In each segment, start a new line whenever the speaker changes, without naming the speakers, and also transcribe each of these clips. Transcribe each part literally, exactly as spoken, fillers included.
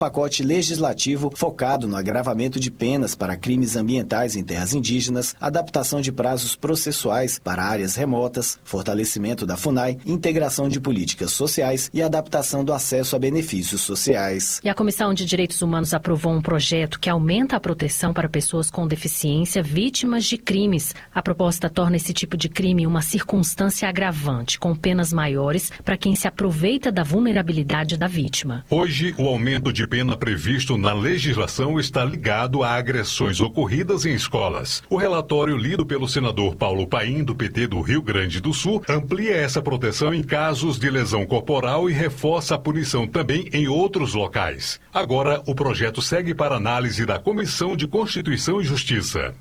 Pacote legislativo focado no agravamento de penas para crimes ambientais em terras indígenas, adaptação de prazos processuais para áreas remotas, fortalecimento da FUNAI, integração de políticas sociais e adaptação do acesso a benefícios sociais.
E a Comissão de Direitos Humanos aprovou um projeto que aumenta a proteção para pessoas com deficiência vítimas de crimes. A proposta torna esse tipo de crime uma circunstância agravante, com penas maiores para quem se aproveita da vulnerabilidade da vítima.
Hoje, o aumento de pena previsto na legislação está ligado a agressões ocorridas em escolas. O relatório lido pelo senador Paulo Paim, do P T do Rio Grande do Sul, amplia essa proteção em casos de lesão corporal e reforça a punição também em outros locais. Agora, o projeto segue para análise da Comissão de Constituição e Justiça.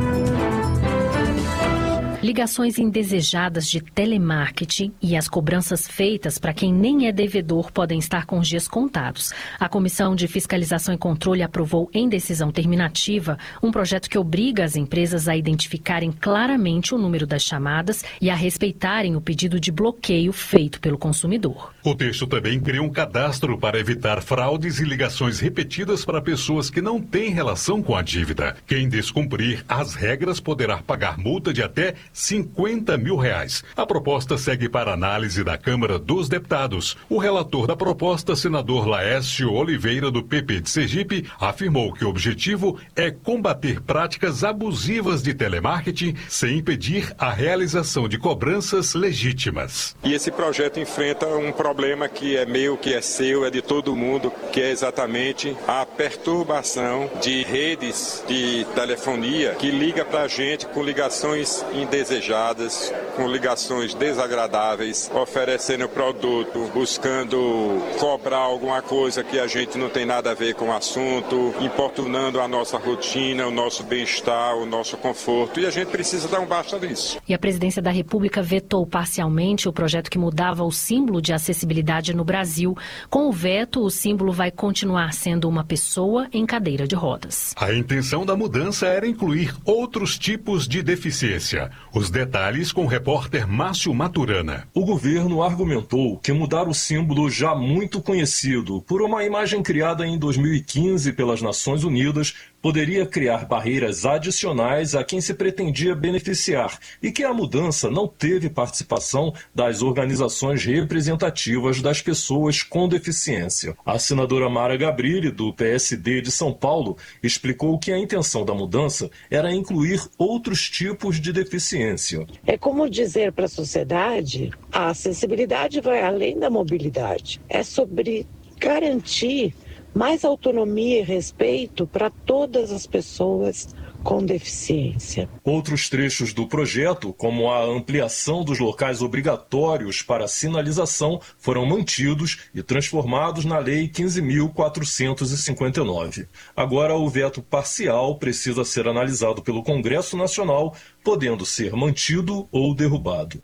Ligações indesejadas de telemarketing e as cobranças feitas para quem nem é devedor podem estar com os dias contados. A Comissão de Fiscalização e Controle aprovou em decisão terminativa um projeto que obriga as empresas a identificarem claramente o número das chamadas e a respeitarem o pedido de bloqueio feito pelo consumidor.
O texto também cria um cadastro para evitar fraudes e ligações repetidas para pessoas que não têm relação com a dívida. Quem descumprir as regras poderá pagar multa de até cinquenta mil reais. A proposta segue para análise da Câmara dos Deputados. O relator da proposta, senador Laércio Oliveira, do P P de Sergipe, afirmou que o objetivo é combater práticas abusivas de telemarketing sem impedir a realização de cobranças legítimas.
E esse projeto enfrenta um problema que é meu, que é seu, é de todo mundo, que é exatamente a perturbação de redes de telefonia que liga para a gente com ligações indesejadas, com ligações desagradáveis, oferecendo produto, buscando cobrar alguma coisa que a gente não tem nada a ver com o assunto, importunando a nossa rotina, o nosso bem-estar, o nosso conforto, e a gente precisa dar um basta nisso.
E a Presidência da República vetou parcialmente o projeto que mudava o símbolo de acessibilidade no Brasil. Com o veto, o símbolo vai continuar sendo uma pessoa em cadeira de rodas.
A intenção da mudança era incluir outros tipos de deficiência. Os detalhes com o repórter Márcio Maturana.
O governo argumentou que mudar o símbolo já muito conhecido por uma imagem criada em dois mil e quinze pelas Nações Unidas poderia criar barreiras adicionais a quem se pretendia beneficiar e que a mudança não teve participação das organizações representativas das pessoas com deficiência. A senadora Mara Gabrilli, do P S D de São Paulo, explicou que a intenção da mudança era incluir outros tipos de deficiência.
É como dizer para a sociedade, a acessibilidade vai além da mobilidade. É sobre garantir mais autonomia e respeito para todas as pessoas com deficiência.
Outros trechos do projeto, como a ampliação dos locais obrigatórios para sinalização, foram mantidos e transformados na Lei quinze mil quatrocentos e cinquenta e nove. Agora, o veto parcial precisa ser analisado pelo Congresso Nacional, podendo ser mantido ou derrubado.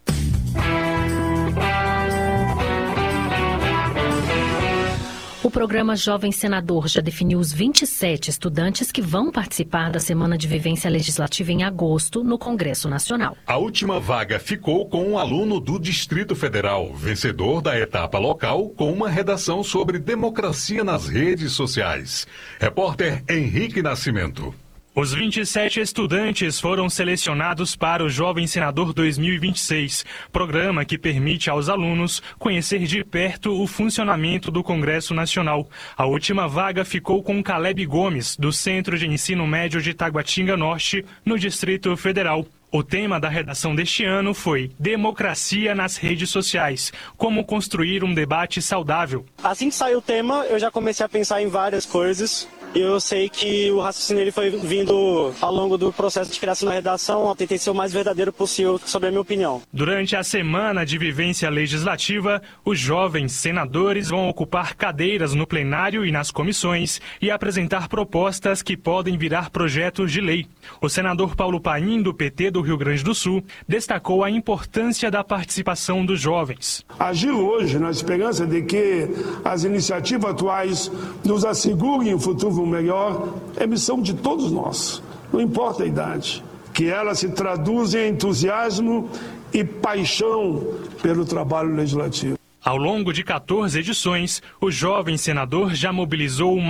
O programa Jovem Senador já definiu os vinte e sete estudantes que vão participar da Semana de Vivência Legislativa em agosto no Congresso Nacional.
A última vaga ficou com um aluno do Distrito Federal, vencedor da etapa local, com uma redação sobre democracia nas redes sociais. Repórter Henrique Nascimento.
Os vinte e sete estudantes foram selecionados para o Jovem Senador dois mil e vinte e seis, programa que permite aos alunos conhecer de perto o funcionamento do Congresso Nacional. A última vaga ficou com Caleb Gomes, do Centro de Ensino Médio de Taguatinga Norte, no Distrito Federal. O tema da redação deste ano foi Democracia nas redes sociais, como construir um debate saudável.
Assim que saiu o tema, eu já comecei a pensar em várias coisas. Eu sei que o raciocínio ele foi vindo ao longo do processo de criação da redação. Eu tentei ser o mais verdadeiro possível sobre a minha opinião.
Durante a Semana de Vivência Legislativa, os jovens senadores vão ocupar cadeiras no plenário e nas comissões e apresentar propostas que podem virar projetos de lei. O senador Paulo Paim, do P T do Rio Grande do Sul, destacou a importância da participação dos jovens.
Agir hoje na esperança de que as iniciativas atuais nos assegurem um futuro melhor é missão de todos nós, não importa a idade, que ela se traduz em entusiasmo e paixão pelo trabalho legislativo.
Ao longo de quatorze edições, o jovem senador já mobilizou uma